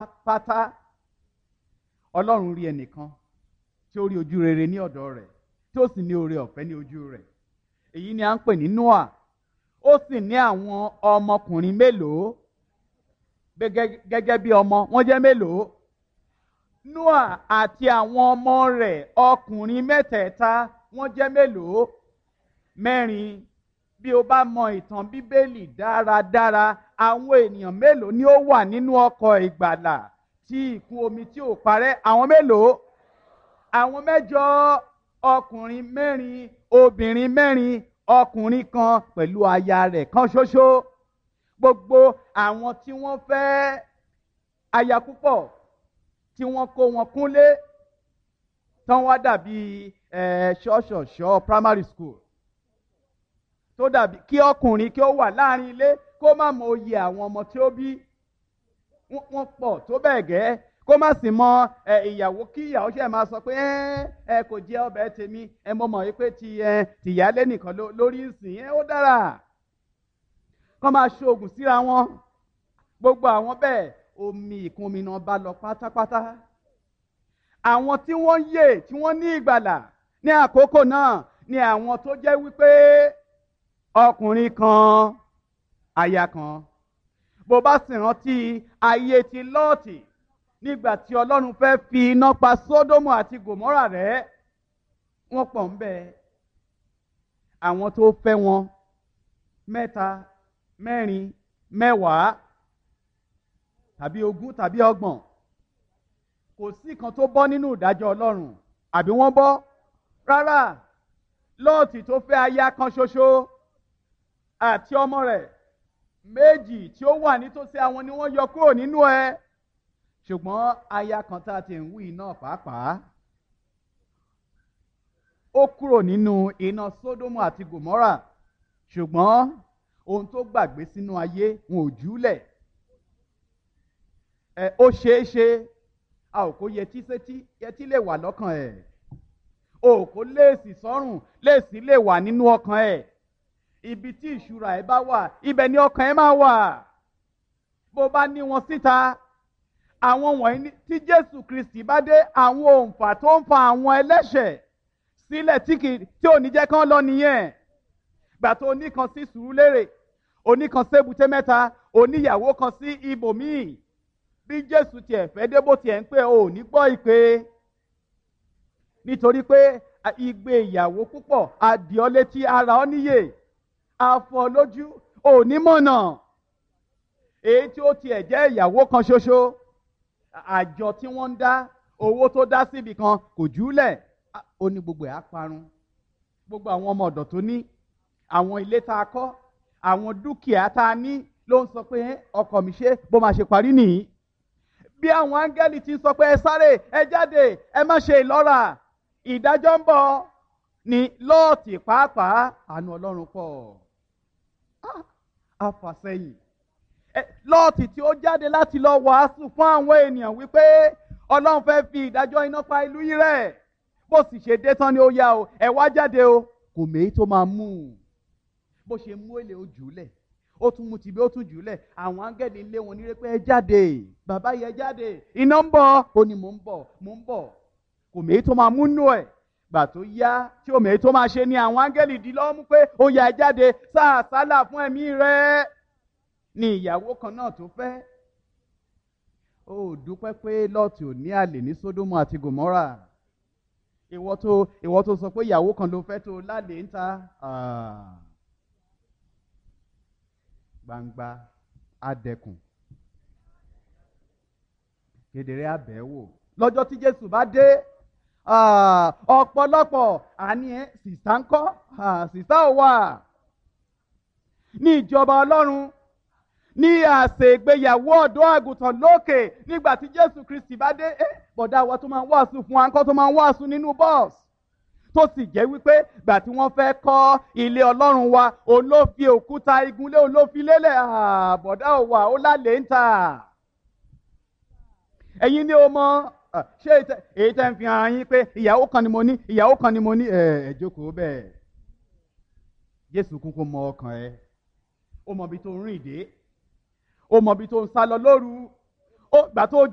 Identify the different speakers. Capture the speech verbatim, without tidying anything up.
Speaker 1: pátá Ọlọ́run rí ẹnìkan tí ó rí ojú rere ní ọ̀dọ̀ rẹ̀ tí ó sì ní oore ọ̀fẹ́ ní ojú rẹ̀. Èyí ni à ń pè ní Nóà. Ó sì ní àwọn ọmọkùnrin mélòó gẹ́gẹ́ bí ọmọ wọ́n jẹ́ mélòó? Nóà àti àwọn ọmọ rẹ̀ ọkùnrin mẹ́tẹ̀ẹ̀ta wọ́n jẹ́ mélòó? Mẹ́rin. Bí o bá mọ ìtàn Bíbélì dáradára, àwọn ènìyàn mélòó ni ó wà nínú ọkọ̀ ìgbàlà tí ìkún omi tí ò parẹ́? Àwọn mélòó? Àwọn mẹ́jọ. Ọkùnrin mẹ́rin, obìnrin mẹ́rin, ọkùnrin kan pẹ̀lú aya rẹ̀ kan ṣoṣo. Gbogbo àwọn tí wọ́n fẹ́ aya púpọ̀ tí wọ́n kó wọn kúnlé tán wá dàbí ṣọ́ṣọ̀ṣọ́ primary school tó dàbí kí ọkùnrin kí ó wà láàrin ilé kó má mọ oyè àwọn ọmọ tí ó bí. Wọ́n pọ̀ tó bẹ́ẹ̀ gẹ́ kó má sì mọ ìyàwó kí ìyàwó ṣe máa sọ pé ẹ kò jẹ ọbẹ̀ tèmi ẹ mọ̀ mọ̀ pé ti tìyálé nìkan lórí ìsìn ẹ ó dára. Kọ́ máa ṣoògùn síra wọn. Gbogbo àwọn bẹ́ẹ̀ omi ìkún omi náà bá lọ pátápátá. Àwọn tí wọ́n yè tí wọ́n ní ìgbàlà ní àkókò náà ni àwọn tó jẹ́ wípé ọkùnrin kan aya kan. Bó bá sì rántí ayé ti Lọ́ọ̀tì nígbà tí Ọlọ́run fẹ́ fi iná pa Sódómù àti Gòmórà rẹ́, wọ́n pọ̀ ń bẹ. Àwọn tó fẹ́ wọn mẹ́ta, mẹ́rin, mẹ́wàá tàbí ogún tàbí ọgbọ̀n. Kò sí kan tó bọ́ nínú ìdájọ́ Ọlọ́run. Àbí wọ́n bọ́? Rárá. Lọ́ọ̀tì tó fẹ́ aya kan ṣoṣo àti ọmọ rẹ̀ méjì tí ó wà nítòsí àwọn ni wọ́n yọ kúrò nínú ẹ̀. Ṣùgbọ́n aya kan tá a ti ń wí náà pàápàá ó kúrò nínú iná Sódómù àti Gòmórà. Ṣùgbọ́n ohun tó gbàgbé sínú ayé wọn ò jùúlẹ̀. Ẹ ó ṣeé ṣe a ò kó yẹtí sétí, yẹtí lè wà lọ́kàn ẹ̀. O kò léèsì sọ́rùn, léèsì lè wà nínú ọkàn ẹ̀. Ibi tí ìṣúra ẹ̀ bá wà, ibẹ̀ ni ọkàn ẹ̀ máa wà. Bó bá ní wọn síta, àwọn wọ̀nyí tí Jésù Kristi bá dé, àwọn òǹfà tó ń fa àwọn ẹlẹ́ṣẹ̀ sílẹ̀ tí kì tí ò ní jẹ́ kán lọ nìyẹn. Gbà tó oníkan sí Sùúrùlérè, oníkan sí Èbúté Mẹ́ta, oníyàwó kan sí ibòmíì. Bí Jésù tiẹ̀ fẹ́ dé bó tiẹ̀ ń pè ò ní gbọ́ ìpè. Nítorí pé igbe ìyàwó púpọ̀ adìọ́ létí ara ọ níyè, afọ lójú ò ní mọ̀nà. Èyí tí ó tiẹ̀ jẹ́ ìyàwó kan ṣoṣo, àjọ tí wọ́n ń dá, owó tó dá síbi kan kò jùúlẹ̀, ó ní gbogbo ẹ̀ á parun. Gbogbo àwọn ọmọ ọ̀dọ̀ tó ní, àwọn ilé tá a kọ́, àwọn dúkìá tá a ní ló ń sọ pé ọkọ mi ṣe bó máa ṣe parí nìyí. Bí àwọn áńgẹ́lì ti sọ pé ẹ sáré, ẹ jáde, ẹ má ṣe ìlọ́ra, ìdájọ́ ń bọ̀, ní Lọ́ọ̀tì pàápàá àánú Ọlọ́run pọ̀. Àfàsẹ́yìn. Lọ́ọ̀tì tí ó jáde láti lọ wàásù fún àwọn ènìyàn wípé Ọlọ́run fẹ́ fi ìdájọ́ iná pa ìlú yìí rẹ́. Bó sì ṣe dé tán ni ó yá o, ẹ wá jáde o, kò méyí tó máa mú un. Bó ṣe mú èlé ó jùúlẹ̀, ó tún mú tìbí ó tún jùúlẹ̀. Àwọn áńgẹ́lì lé wọn ní pé ẹ jáde, bàbá yẹ jáde, iná ń bọ̀, ó ní mò ń bọ̀, mò ń bọ̀. Kò méyí tó máa mú nú ẹ̀. Gbà tó yá tí ó méyí tó máa ṣe ni àwọn áńgẹ́lì dí lọ́wọ́ mú pé ó yá ẹ jáde, sáà sálà fún ẹ̀mí rẹ̀. Ni ìyàwó kan náà tó fẹ́. Ó dúpẹ́ pé Lọ́ọ̀tì ò ní àlè ní Sódómù àti Gòmórà. Ìwọ tó ìwọ tó sọ pé ìyàwó kan ló fẹ́ tó lálé ń ta. Gbangba adẹkùn, kedere abẹ́wò. Lọ́jọ́ tí Jésù bá dé, ọ̀pọ̀lọpọ̀ àní ẹ̀ sìsá ń kọ́, sìsá ò wà. Ní ìjọba Ọlọ́run, ní àsè ìgbéyàwó ọ̀dọ́ àgùntàn lókè, nígbà tí Jésù Kristi bá dé, eh, bọ̀dá wa tó máa ń wàásù fún wa ńkọ́ tó máa ń wàásù nínú bọ́ọ̀sì. Tó sì jẹ́ wípé gbà tí wọ́n fẹ́ kọ́ ilé Ọlọ́run wa, òun ló fi òkúta igunlé, òun ló fi lélẹ̀, bọ̀dá ò wà, ó lálé ń tà. Ẹ̀yin ni o mọ̀, ṣé èyí tẹ́ ń fi hàn yín pé ìyàwó kan ni mo ní, ìyàwó kan ni mo ní, ẹ̀ jókòó bẹ́ẹ̀. Jésù kúkú mọ ọkàn ẹ, ó mọ ibi tó ń rìn dé, ó mọ ibi tó ń sá lọ lóru, ó gbà tó